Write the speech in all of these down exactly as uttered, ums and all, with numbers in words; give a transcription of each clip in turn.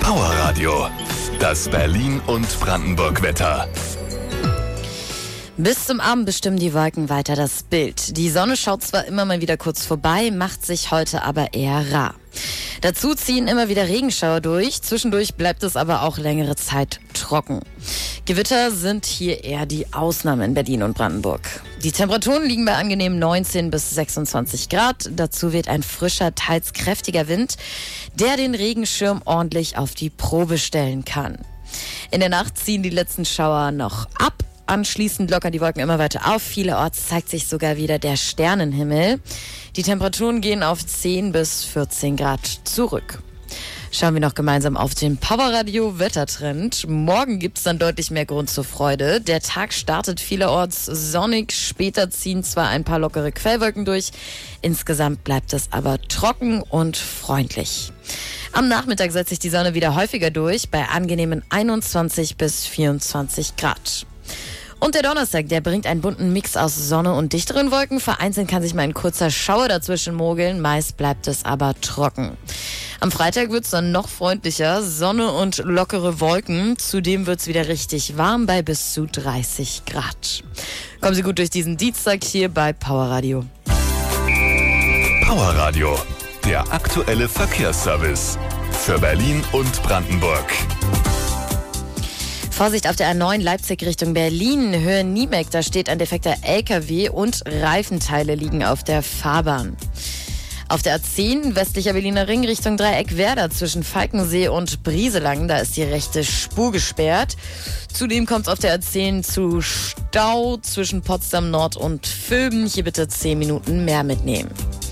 Powerradio, das Berlin- und Brandenburg-Wetter. Bis zum Abend bestimmen die Wolken weiter das Bild. Die Sonne schaut zwar immer mal wieder kurz vorbei, macht sich heute aber eher rar. Dazu ziehen immer wieder Regenschauer durch. Zwischendurch bleibt es aber auch längere Zeit trocken. Gewitter sind hier eher die Ausnahme in Berlin und Brandenburg. Die Temperaturen liegen bei angenehmen neunzehn bis sechsundzwanzig Grad. Dazu weht ein frischer, teils kräftiger Wind, der den Regenschirm ordentlich auf die Probe stellen kann. In der Nacht ziehen die letzten Schauer noch ab. Anschließend lockern die Wolken immer weiter auf. Vielerorts zeigt sich sogar wieder der Sternenhimmel. Die Temperaturen gehen auf zehn bis vierzehn Grad zurück. Schauen wir noch gemeinsam auf den Powerradio Wettertrend. Morgen gibt es dann deutlich mehr Grund zur Freude. Der Tag startet vielerorts sonnig. Später ziehen zwar ein paar lockere Quellwolken durch. Insgesamt bleibt es aber trocken und freundlich. Am Nachmittag setzt sich die Sonne wieder häufiger durch bei angenehmen einundzwanzig bis vierundzwanzig Grad. Und der Donnerstag, der bringt einen bunten Mix aus Sonne und dichteren Wolken. Vereinzelt kann sich mal ein kurzer Schauer dazwischen mogeln. Meist bleibt es aber trocken. Am Freitag wird es dann noch freundlicher. Sonne und lockere Wolken. Zudem wird es wieder richtig warm bei bis zu dreißig Grad. Kommen Sie gut durch diesen Dienstag hier bei Powerradio. Powerradio, der aktuelle Verkehrsservice für Berlin und Brandenburg. Vorsicht auf der A neun Leipzig Richtung Berlin, Höhe Niemek, da steht ein defekter L K W und Reifenteile liegen auf der Fahrbahn. Auf der A zehn westlicher Berliner Ring Richtung Dreieck Werder zwischen Falkensee und Brieselang, da ist die rechte Spur gesperrt. Zudem kommt es auf der A zehn zu Stau zwischen Potsdam Nord und Vöben. Hier bitte zehn Minuten mehr mitnehmen.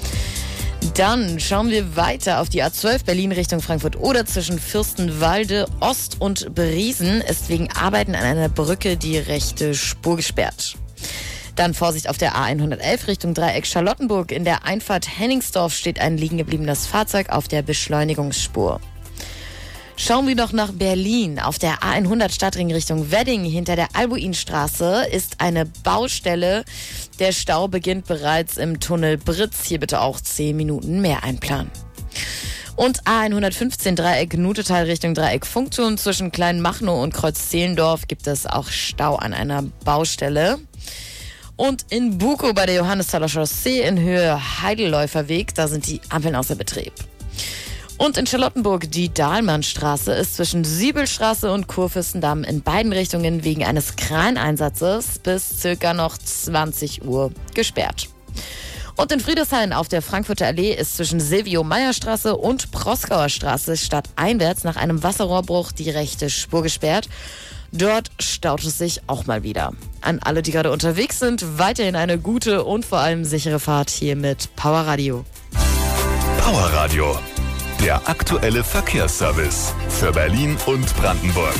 Dann schauen wir weiter auf die A zwölf Berlin Richtung Frankfurt oder zwischen Fürstenwalde Ost und Briesen ist wegen Arbeiten an einer Brücke die rechte Spur gesperrt. Dann Vorsicht auf der A hundertelf Richtung Dreieck Charlottenburg. In der Einfahrt Henningsdorf steht ein liegen gebliebenes Fahrzeug auf der Beschleunigungsspur. Schauen wir noch nach Berlin. Auf der A hundert Stadtring Richtung Wedding hinter der Albuinstraße ist eine Baustelle. Der Stau beginnt bereits im Tunnel Britz. Hier bitte auch zehn Minuten mehr einplanen. Und A hundertfünfzehn Dreieck Nutetal Richtung Dreieck Funkturm. Zwischen Kleinmachnow und Kreuz-Zehlendorf gibt es auch Stau an einer Baustelle. Und in Bukow bei der Johannesthaler Chaussee in Höhe Heidelläuferweg, da sind die Ampeln außer Betrieb. Und in Charlottenburg die Dahlmannstraße ist zwischen Siebelstraße und Kurfürstendamm in beiden Richtungen wegen eines Kraneinsatzes bis circa noch zwanzig Uhr gesperrt. Und in Friedrichshain auf der Frankfurter Allee ist zwischen Silvio-Meyer-Straße und Proskauer Straße stadteinwärts nach einem Wasserrohrbruch die rechte Spur gesperrt. Dort staut es sich auch mal wieder. An alle, die gerade unterwegs sind, weiterhin eine gute und vor allem sichere Fahrt hier mit Powerradio. Powerradio, der aktuelle Verkehrsservice für Berlin und Brandenburg.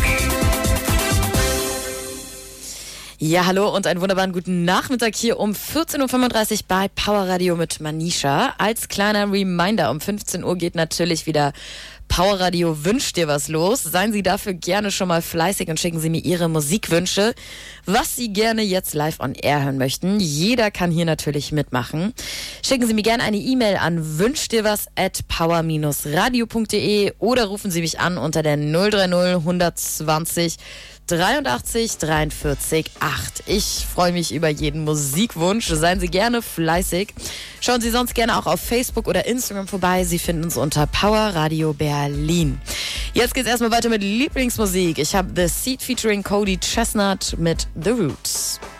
Ja, hallo und einen wunderbaren guten Nachmittag hier um vierzehn Uhr fünfunddreißig bei Powerradio mit Manisha. Als kleiner Reminder, um fünfzehn Uhr geht natürlich wieder Powerradio Wünscht dir was los. Seien Sie dafür gerne schon mal fleißig und schicken Sie mir Ihre Musikwünsche, was Sie gerne jetzt live on air hören möchten. Jeder kann hier natürlich mitmachen. Schicken Sie mir gerne eine E-Mail an wünschdirwas at power radio punkt de oder rufen Sie mich an unter der null drei null hundertzwanzig dreiundachtzig dreiundvierzig acht. Ich freue mich über jeden Musikwunsch. Seien Sie gerne fleißig. Schauen Sie sonst gerne auch auf Facebook oder Instagram vorbei. Sie finden uns unter Powerradio Berlin. Jetzt geht's erstmal weiter mit Lieblingsmusik. Ich habe The Seed featuring Cody Chestnut mit The Roots.